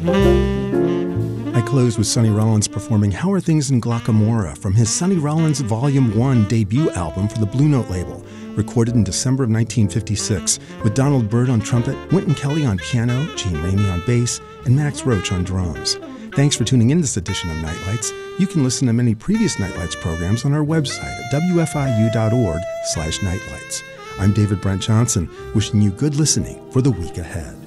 I close with Sonny Rollins performing How Are Things in Glockamora from his Sonny Rollins Volume 1 debut album for the Blue Note label, recorded in December of 1956, with Donald Byrd on trumpet, Wynton Kelly on piano, Gene Ramey on bass, and Max Roach on drums. Thanks for tuning in this edition of Nightlights. You can listen to many previous Nightlights programs on our website at wfiu.org/nightlights. I'm David Brent Johnson, wishing you good listening for the week ahead.